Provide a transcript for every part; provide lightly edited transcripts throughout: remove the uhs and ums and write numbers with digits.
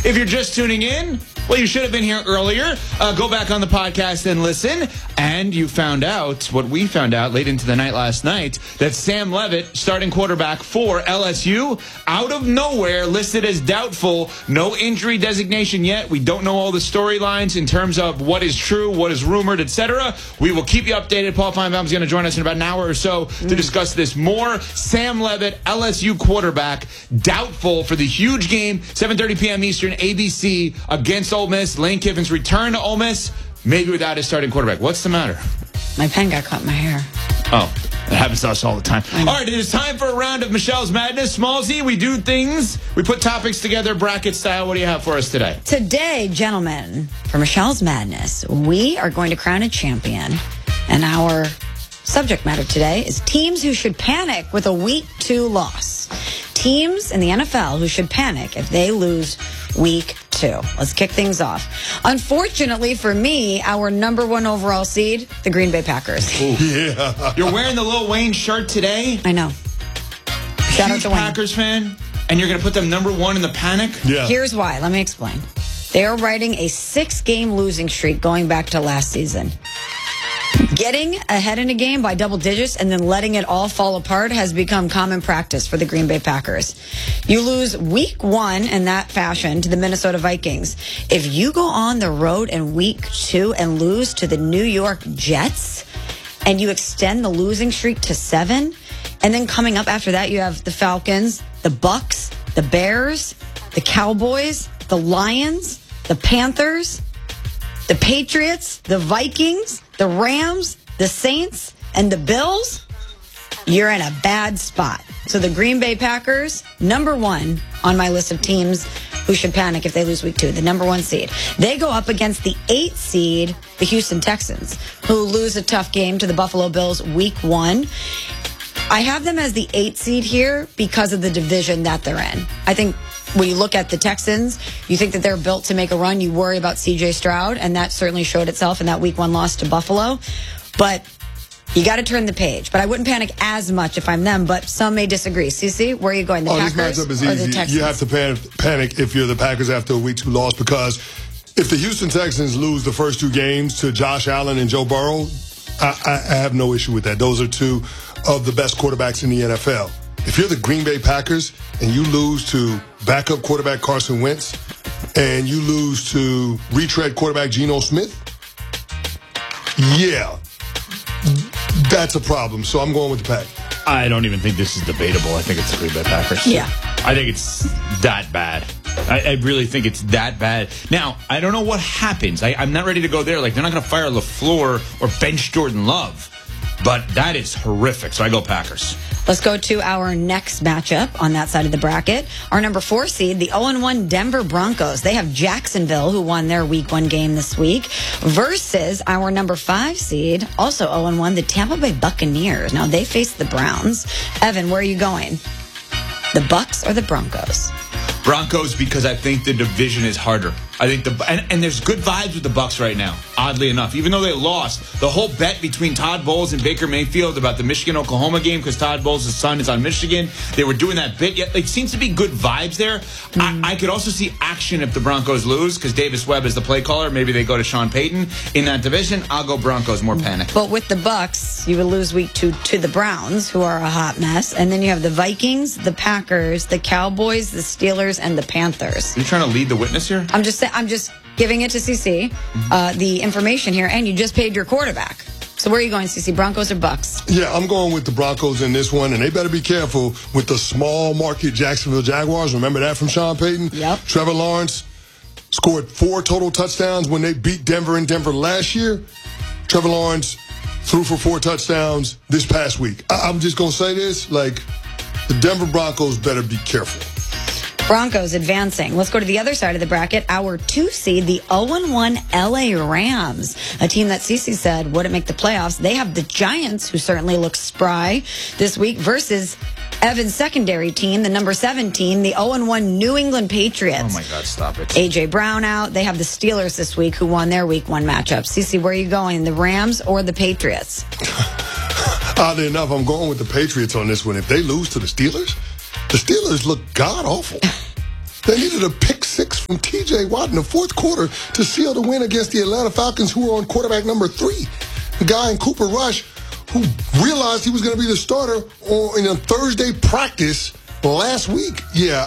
If you're just tuning in, well, you should have been here earlier. Go back on the podcast and listen. And you found out what we found out late into the night last night, that Sam Levitt, starting quarterback for LSU, out of nowhere, listed as doubtful. No injury designation yet. We don't know all the storylines in terms of what is true, what is rumored, etc. We will keep you updated. Paul Feinbaum is going to join us in about an hour or so to discuss this more. Sam Levitt, LSU quarterback, doubtful for the huge game, 7:30 p.m. Eastern, ABC, against Ole Miss. Lane Kiffin's return to Ole Miss, maybe without his starting quarterback. What's the matter? My pen got caught in my hair. Oh, it happens to us all the time. All right, it is time for a round of Michelle's Madness. Smallsy, we do things. We put topics together, bracket style. What do you have for us today? Today, gentlemen, for Michelle's Madness, we are going to crown a champion. And our subject matter today is teams who should panic with a Week 2 loss. Teams in the NFL who should panic if they lose Week 2. Let's kick things off. Unfortunately for me, our number 1 overall seed, the Green Bay Packers. Yeah. You're wearing the Lil Wayne shirt today? I know. Shout out to Wayne. Packers fan? And you're going to put them number 1 in the panic? Yeah. Here's why. Let me explain. They are riding a 6-game losing streak going back to last season. Getting ahead in a game by double digits and then letting it all fall apart has become common practice for the Green Bay Packers. You lose Week 1 in that fashion to the Minnesota Vikings. If you go on the road in Week 2 and lose to the New York Jets, and you extend the losing streak to 7, and then coming up after that, you have the Falcons, the Bucks, the Bears, the Cowboys, the Lions, the Panthers, the Patriots, the Vikings, the Rams, the Saints, and the Bills, you're in a bad spot. So the Green Bay Packers, number 1 on my list of teams who should panic if they lose Week 2, the number 1 seed. They go up against the 8th seed, the Houston Texans, who lose a tough game to the Buffalo Bills Week 1. I have them as the 8th seed here because of the division that they're in. I think when you look at the Texans, you think that they're built to make a run. You worry about C.J. Stroud, and that certainly showed itself in that Week 1 loss to Buffalo. But you got to turn the page. But I wouldn't panic as much if I'm them, but some may disagree. CC, where are you going, the Packers this matchup is or the easy. Texans? You have to panic if you're the Packers after a Week 2 loss, because if the Houston Texans lose the first 2 games to Josh Allen and Joe Burrow, I have no issue with that. Those are 2 of the best quarterbacks in the NFL. If you're the Green Bay Packers and you lose to backup quarterback Carson Wentz and you lose to retread quarterback Geno Smith, yeah, that's a problem. So I'm going with the Pack. I don't even think this is debatable. I think it's the Green Bay Packers. Yeah. I think it's that bad. I really think it's that bad. Now, I don't know what happens. I'm not ready to go there. Like, they're not going to fire LaFleur or bench Jordan Love. But that is horrific. So I go Packers. Let's go to our next matchup on that side of the bracket. Our number 4 seed, the 0-1 Denver Broncos. They have Jacksonville, who won their Week 1 game this week, versus our number 5 seed, also 0-1, the Tampa Bay Buccaneers. Now, they face the Browns. Evan, where are you going? The Bucs or the Broncos? Broncos, because I think the division is harder. I think and there's good vibes with the Bucs right now, oddly enough. Even though they lost, the whole bet between Todd Bowles and Baker Mayfield about the Michigan-Oklahoma game, because Todd Bowles' son is on Michigan, they were doing that bit. Yet, it seems to be good vibes there. I could also see action if the Broncos lose, because Davis Webb is the play caller. Maybe they go to Sean Payton in that division. I'll go Broncos, more panic. But with the Bucs, you would lose Week 2 to the Browns, who are a hot mess. And then you have the Vikings, the Packers, the Cowboys, the Steelers, and the Panthers. Are you trying to lead the witness here? I'm just giving it to CC, the information here, and you just paid your quarterback. So where are you going, CC? Broncos or Bucs? Yeah, I'm going with the Broncos in this one, and they better be careful with the small market Jacksonville Jaguars. Remember that from Sean Payton? Yep. Trevor Lawrence scored 4 total touchdowns when they beat Denver in Denver last year. Trevor Lawrence threw for 4 touchdowns this past week. I'm just going to say this, like, the Denver Broncos better be careful. Broncos advancing. Let's go to the other side of the bracket. Our 2 seed, the 0-1 LA Rams, a team that CC said wouldn't make the playoffs. They have the Giants, who certainly look spry this week, versus Evan's secondary team, the number 7 team, the 0-1 New England Patriots. Oh, my God, stop it. A.J. Brown out. They have the Steelers this week, who won their Week 1 matchup. CC, where are you going, the Rams or the Patriots? Oddly enough, I'm going with the Patriots on this one. If they lose to the Steelers look god-awful. They needed a pick 6 from T.J. Watt in the fourth quarter to seal the win against the Atlanta Falcons, who were on quarterback number 3. The guy in Cooper Rush, who realized he was going to be the starter in a Thursday practice last week.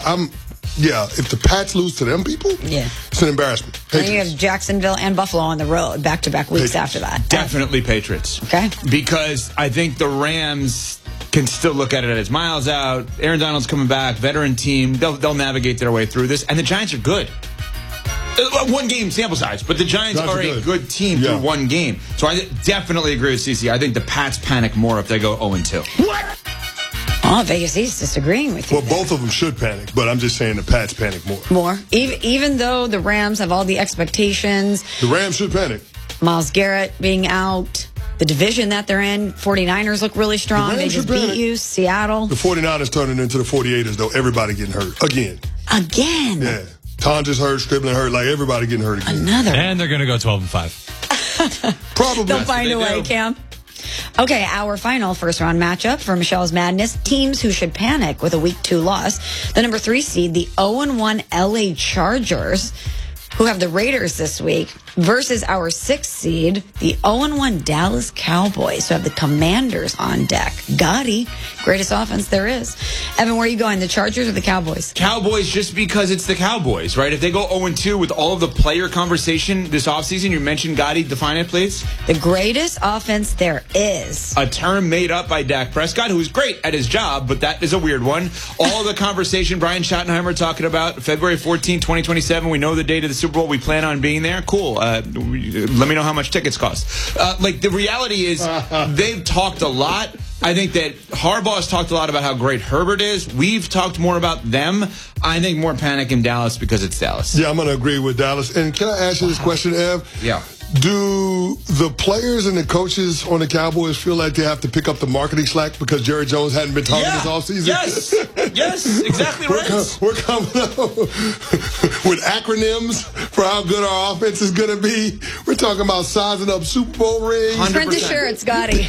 If the Pats lose to them people, it's an embarrassment. And you have Jacksonville and Buffalo on the road back-to-back weeks after that. Definitely Patriots. Okay. Because I think the Rams can still look at it as miles out. Aaron Donald's coming back, veteran team. They'll navigate their way through this. And the Giants are good. One game sample size, but the Giants are a good team through one game. So I definitely agree with CC. I think the Pats panic more if they go 0-2. What? Oh, Vegas East disagreeing with you. Well, both of them should panic, but I'm just saying the Pats panic more. Even though the Rams have all the expectations. The Rams should panic. Myles Garrett being out. The division that they're in, 49ers look really strong. They just beat you, Seattle. The 49ers turning into the 48ers, though. Everybody getting hurt. Again. Yeah. Tonja's hurt, Scribbling hurt, like everybody getting hurt again. And they're going to go 12-5. Probably. They'll find a way, Cam. Okay, our final first-round matchup for Michelle's Madness. Teams who should panic with a Week 2 loss. The number 3 seed, the 0-1 LA Chargers, who have the Raiders this week, versus our 6th seed, the 0-1 Dallas Cowboys, who have the Commanders on deck. Gotti, greatest offense there is. Evan, where are you going, the Chargers or the Cowboys? Cowboys, just because it's the Cowboys, right? If they go 0-2 with all of the player conversation this offseason, you mentioned Gotti, define it, please. The greatest offense there is. A term made up by Dak Prescott, who is great at his job, but that is a weird one. All the conversation Brian Schottenheimer talking about, February 14, 2027, we know the date of the Super Bowl, we plan on being there. Cool. Let me know how much tickets cost. The reality is they've talked a lot. I think that Harbaugh has talked a lot about how great Herbert is. We've talked more about them. I think more panic in Dallas because it's Dallas. Yeah, I'm going to agree with Dallas. And can I ask you this question, Ev? Yeah. Do the players and the coaches on the Cowboys feel like they have to pick up the marketing slack because Jerry Jones hadn't been talking this offseason? Yes, exactly right. We're coming up with acronyms for how good our offense is going to be. We're talking about sizing up Super Bowl rings. 100%. Print the shirts, Gotti.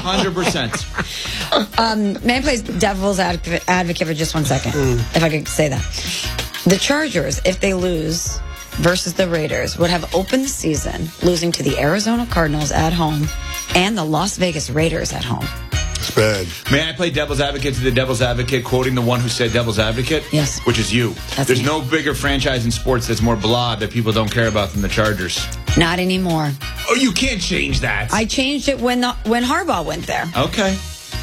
100%. May I play devil's advocate for just 1 second, if I could say that. The Chargers, if they lose versus the Raiders, would have opened the season losing to the Arizona Cardinals at home and the Las Vegas Raiders at home. It's bad. May I play devil's advocate to the devil's advocate, quoting the one who said devil's advocate? Yes. Which is you. There's no bigger franchise in sports that's more blah that people don't care about than the Chargers. Not anymore. Oh, you can't change that. I changed it when Harbaugh went there. Okay.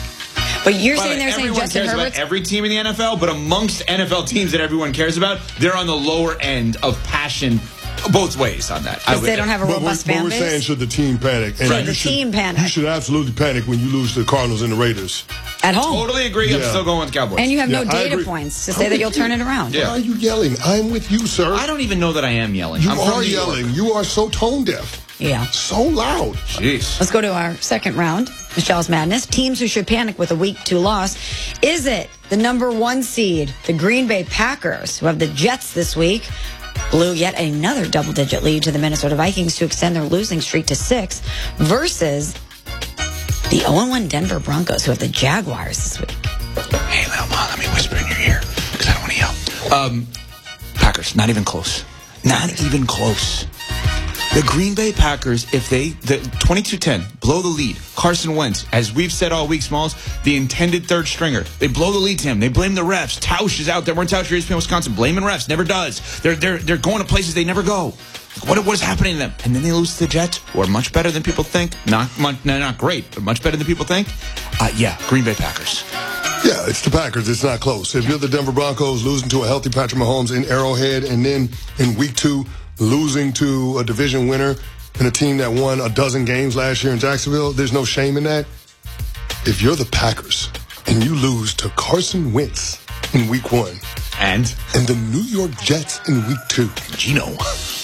But you're sitting there saying Justin Herbert. About every team in the NFL, but amongst NFL teams that everyone cares about, they're on the lower end of passion both ways on that. Because they don't have a robust fan base? But we're saying should the team panic. And the team panic. You should absolutely panic when you lose to the Cardinals and the Raiders. At home. Totally agree. I'm still going with the Cowboys. And you have no data points to say that you'll turn it around. Why are you yelling? I'm with you, sir. I don't even know that I am yelling. You are yelling. You are so tone deaf. Yeah. So loud. Jeez. Let's go to our second round, Michelle's Madness. Teams who should panic with a Week 2 loss. Is it the number 1 seed, the Green Bay Packers, who have the Jets this week, blew yet another double-digit lead to the Minnesota Vikings to extend their losing streak to 6, versus the 0-1 Denver Broncos, who have the Jaguars this week? Hey, little mom, let me whisper in your ear, because I don't want to yell. Packers, not even close. Not even close. The Green Bay Packers, if the 22-10, blow the lead. Carson Wentz, as we've said all week, Smalls, the intended third stringer. They blow the lead to him. They blame the refs. Tausch is out there. We're in Tausch, ESPN, Wisconsin, blaming refs. Never does. They're going to places they never go. What is happening to them? And then they lose to the Jets, who are much better than people think. Not great, but much better than people think. Green Bay Packers. Yeah, it's the Packers. It's not close. If you're the Denver Broncos losing to a healthy Patrick Mahomes in Arrowhead, and then in Week 2 losing to a division winner and a team that won a dozen games last year in Jacksonville, there's no shame in that. If you're the Packers and you lose to Carson Wentz in Week 1 and the New York Jets in Week 2, Gino.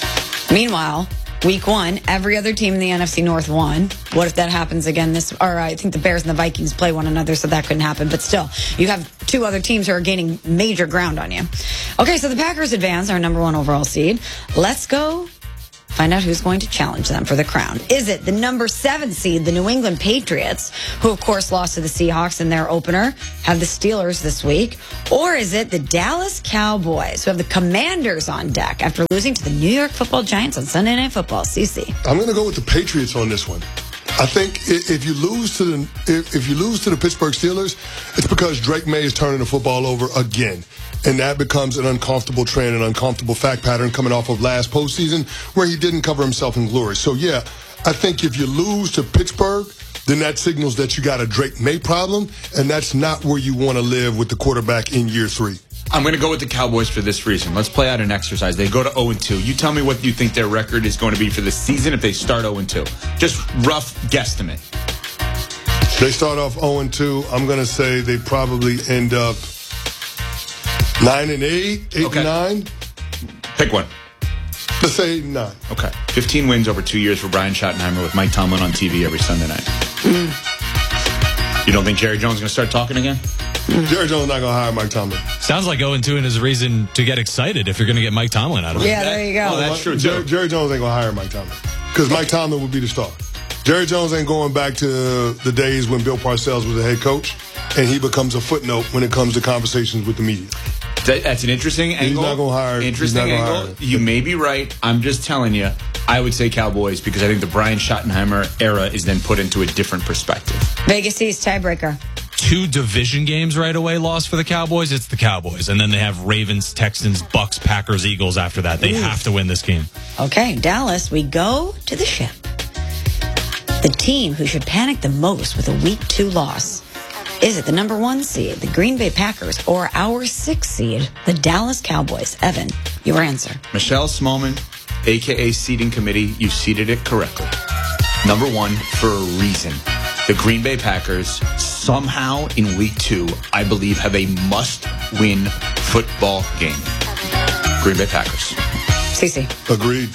Meanwhile, Week 1, every other team in the NFC North won. What if that happens again I think the Bears and the Vikings play one another, so that couldn't happen. But still, you have 2 other teams who are gaining major ground on you. Okay, so the Packers advance, our number 1 overall seed. Let's go Find out who's going to challenge them for the crown. Is it the number 7 seed, the New England Patriots, who of course lost to the Seahawks in their opener, have the Steelers this week? Or is it the Dallas Cowboys, who have the Commanders on deck after losing to the New York Football Giants on Sunday Night Football? CC. I'm going to go with the Patriots on this one. I think if you lose to the Pittsburgh Steelers, it's because Drake May is turning the football over again. And that becomes an uncomfortable trend, an uncomfortable fact pattern coming off of last postseason where he didn't cover himself in glory. So, yeah, I think if you lose to Pittsburgh, then that signals that you got a Drake May problem, and that's not where you want to live with the quarterback in year 3. I'm going to go with the Cowboys for this reason. Let's play out an exercise. They go to 0-2. You tell me what you think their record is going to be for the season if they start 0-2. Just rough guesstimate. They start off 0-2. I'm going to say they probably end up 9-8, 8-9. Pick one. Let's say 8-9. Okay. 15 wins over 2 years for Brian Schottenheimer with Mike Tomlin on TV every Sunday night. You don't think Jerry Jones is going to start talking again? Jerry Jones not going to hire Mike Tomlin. Sounds like 0-2 is a reason to get excited if you're going to get Mike Tomlin out of it. Yeah, there you go. Oh, that's true, too. Jerry Jones ain't going to hire Mike Tomlin because Mike Tomlin would be the star. Jerry Jones ain't going back to the days when Bill Parcells was the head coach, and he becomes a footnote when it comes to conversations with the media. That's an interesting angle. He's not going to hire. Interesting angle. You may be right. I'm just telling you. I would say Cowboys because I think the Brian Schottenheimer era is then put into a different perspective. Vegas East tiebreaker. 2 division games right away lost for the Cowboys. It's the Cowboys. And then they have Ravens, Texans, Bucks, Packers, Eagles after that. They have to win this game. Okay, Dallas, we go to the ship. The team who should panic the most with a week 2 loss. Is it the number 1 seed, the Green Bay Packers, or our 6th seed, the Dallas Cowboys? Evan, your answer. Michelle Smallman, a.k.a. Seeding Committee, you seeded it correctly. Number 1 for a reason. The Green Bay Packers somehow in week 2, I believe, have a must-win football game. Green Bay Packers. CC. Agreed.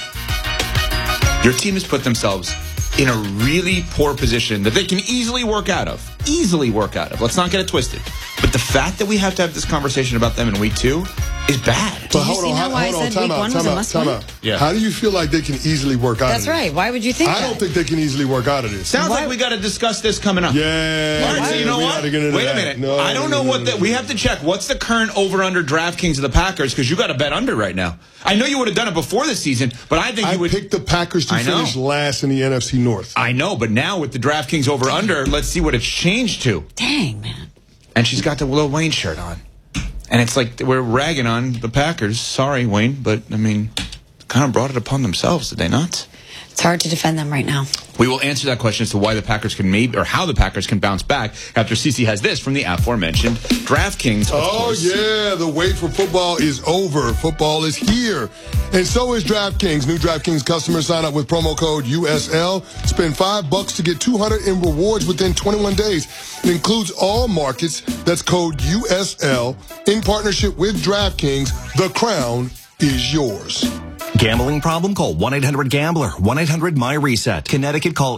Your team has put themselves in a really poor position that they can easily work out of. Let's not get it twisted. But the fact that we have to have this conversation about them in week 2 is bad. But hold on, time out. Yeah. How do you feel like they can easily work out of this? That's right. Why would you think I don't think they can easily work out of this. Sounds like we got to discuss this coming up. Yeah. All right, so you know what? Wait a minute. No, I don't know what we have to check. What's the current over-under DraftKings of the Packers? Because you got to bet under right now. I know you would have done it before the season, but I think you would. I picked the Packers to finish last in the NFC North. I know, but now with the DraftKings over-under, let's see what it's changed to. Dang, man. And she's got the Lil Wayne shirt on. And it's like we're ragging on the Packers. Sorry, Wayne, but, I mean, kind of brought it upon themselves, did they not? It's hard to defend them right now. We will answer that question as to why the Packers can how the Packers can bounce back after CC has this from the aforementioned DraftKings. Yeah, the wait for football is over. Football is here. And so is DraftKings. New DraftKings customers sign up with promo code USL. Spend $5 to get $200 in rewards within 21 days. It includes all markets. That's code USL. In partnership with DraftKings, the crown is yours. Gambling problem? Call 1-800-GAMBLER. 1-800-MY-RESET. Connecticut, call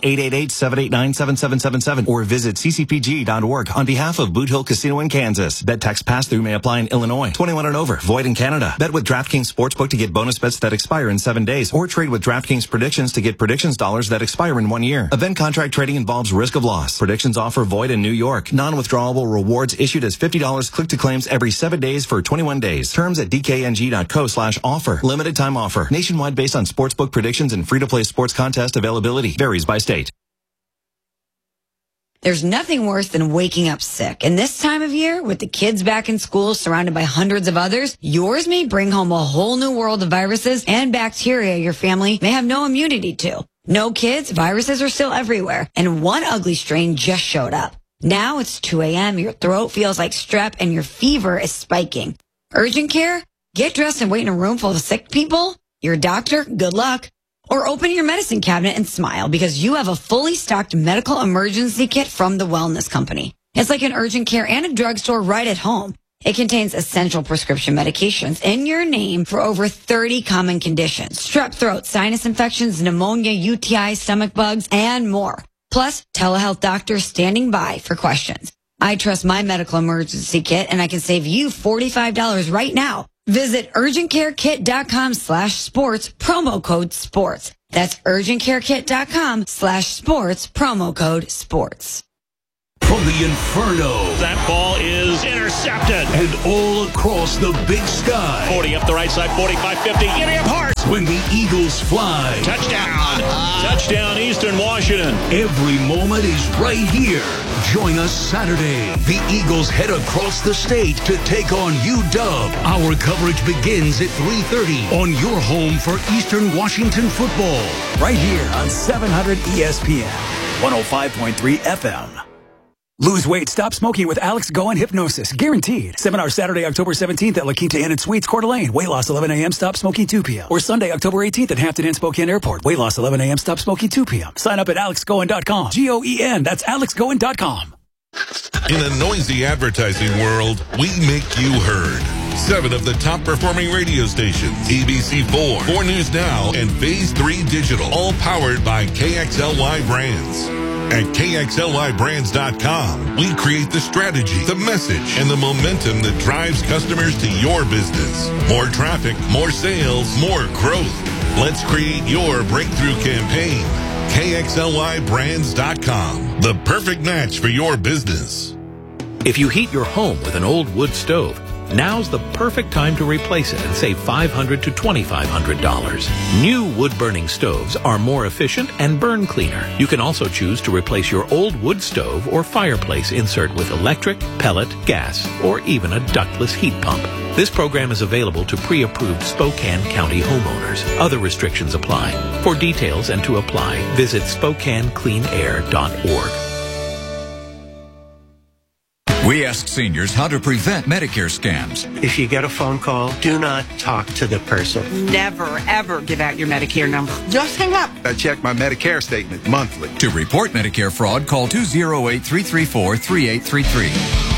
888-789-7777 or visit ccpg.org on behalf of Boot Hill Casino in Kansas. Bet tax pass-through may apply in Illinois. 21 and over. Void in Canada. Bet with DraftKings Sportsbook to get bonus bets that expire in 7 days or trade with DraftKings Predictions to get predictions dollars that expire in 1 year. Event contract trading involves risk of loss. Predictions offer void in New York. Non-withdrawable rewards issued as $50 click-to-claims every 7 days for 21 days. Terms at dkng.co/offer. Limited time offer. Nationwide based on sportsbook predictions and free-to-play sports contest availability. Varies by state. There's nothing worse than waking up sick. And this time of year, with the kids back in school surrounded by hundreds of others, yours may bring home a whole new world of viruses and bacteria your family may have no immunity to. No kids, viruses are still everywhere. And one ugly strain just showed up. Now it's 2 a.m., your throat feels like strep, and your fever is spiking. Urgent care? Get dressed and wait in a room full of sick people? Your doctor? Good luck. Or open your medicine cabinet and smile because you have a fully stocked medical emergency kit from the Wellness Company. It's like an urgent care and a drugstore right at home. It contains essential prescription medications in your name for over 30 common conditions. Strep throat, sinus infections, pneumonia, UTI, stomach bugs, and more. Plus, telehealth doctors standing by for questions. I trust my medical emergency kit, and I can save you $45 right now. Visit urgentcarekit.com/sports, promo code sports. That's urgentcarekit.com/sports, promo code sports. From the Inferno. That ball is intercepted. And all across the big sky. 40 up the right side, 45, 50. Getting up hard. When the Eagles fly. Touchdown. Touchdown, Eastern Washington. Every moment is right here. Join us Saturday. The Eagles head across the state to take on UW. Our coverage begins at 3:30 on your home for Eastern Washington football. Right here on 700 ESPN, 105.3 FM. Lose weight, stop smoking with Alex Goen Hypnosis. Guaranteed. Seminar Saturday, October 17th at La Quinta Inn and Suites, Coeur d'Alene. Weight loss 11 a.m., stop smoking 2 p.m. Or Sunday, October 18th at Hampton Inn, Spokane Airport. Weight loss 11 a.m., stop smoking 2 p.m. Sign up at alexgoen.com. Goen, that's alexgoen.com. In a noisy advertising world, we make you heard. 7 of the top performing radio stations, ABC4, 4 News Now, and Phase 3 Digital, all powered by KXLY Brands. At KXLYBrands.com, we create the strategy, the message, and the momentum that drives customers to your business. More traffic, more sales, more growth. Let's create your breakthrough campaign. KXLYBrands.com, the perfect match for your business. If you heat your home with an old wood stove, now's the perfect time to replace it and save $500 to $2,500. New wood-burning stoves are more efficient and burn cleaner. You can also choose to replace your old wood stove or fireplace insert with electric, pellet, gas, or even a ductless heat pump. This program is available to pre-approved Spokane County homeowners. Other restrictions apply. For details and to apply, visit SpokaneCleanAir.org. We ask seniors how to prevent Medicare scams. If you get a phone call, do not talk to the person. Never, ever give out your Medicare number. Just hang up. I check my Medicare statement monthly. To report Medicare fraud, call 208-334-3833.